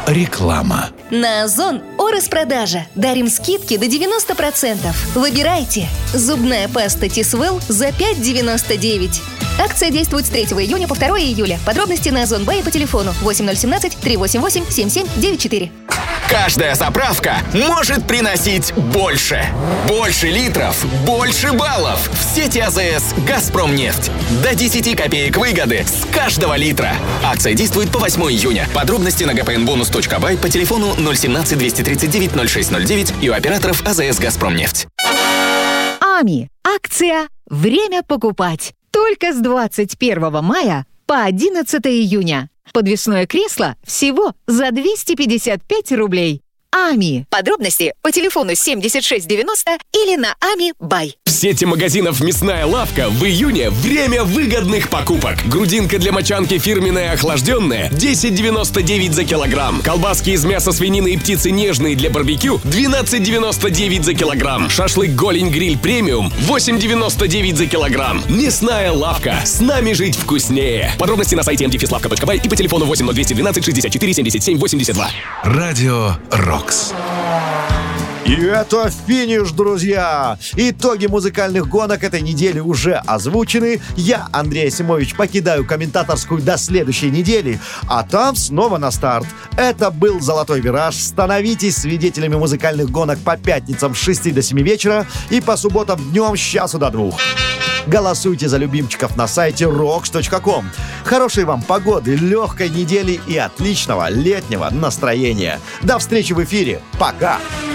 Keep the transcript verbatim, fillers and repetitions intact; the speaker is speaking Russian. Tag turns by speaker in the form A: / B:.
A: Реклама.
B: На Озон о распродаже. Дарим скидки до девяносто процентов. Выбирайте. Зубная паста Тисвелл за пять девяносто девять. Акция действует с третьего июня по второе июля. Подробности на Озон Бай по телефону восемь ноль один семь три восемь восемь семь семь девять четыре.
C: Каждая заправка может приносить больше. Больше литров, больше баллов. В сети АЗС «Газпромнефть». До десяти копеек выгоды с каждого литра. Акция действует по восьмое июня. Подробности на gpnbonus точка бай по телефону ноль один семь два три девять ноль шесть ноль девять и у операторов АЗС «Газпромнефть».
D: АМИ. Акция «Время покупать». Только с двадцать первого мая по одиннадцатое июня. Подвесное кресло всего за двести пятьдесят пять рублей. АМИ. Подробности по телефону семьдесят шесть девяносто или на ами бай.
E: В сети магазинов «Мясная лавка» в июне время выгодных покупок. Грудинка для мочанки фирменная охлажденная десять девяносто девять за килограмм. Колбаски из мяса свинины и птицы нежные для барбекю двенадцать девяносто девять за килограмм. Шашлык голень гриль премиум восемь девяносто девять за килограмм. «Мясная лавка». С нами жить вкуснее. Подробности на сайте эм ти фиславка точка бай и по телефону восемь ноль два один два шестьдесят четыре семьдесят семь восемьдесят два.
A: Радио Рокс.
F: И это финиш, друзья! Итоги музыкальных гонок этой недели уже озвучены. Я, Андрей Асимович, покидаю комментаторскую до следующей недели, а там снова на старт. Это был «Золотой вираж». Становитесь свидетелями музыкальных гонок по пятницам с шести до семи вечера и по субботам днем с часу до двух. Голосуйте за любимчиков на сайте рокс точка ком. Хорошей вам погоды, легкой недели и отличного летнего настроения. До встречи в эфире. Пока!